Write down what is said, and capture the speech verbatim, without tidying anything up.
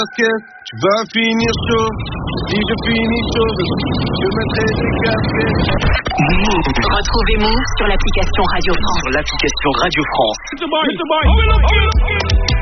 Tu vas finir chaud, si je finis chaud, je mettrai des casquettes. Retrouvez Move sur l'application Radio France. Sur l'application Radio France. It's a boy, it's a boy.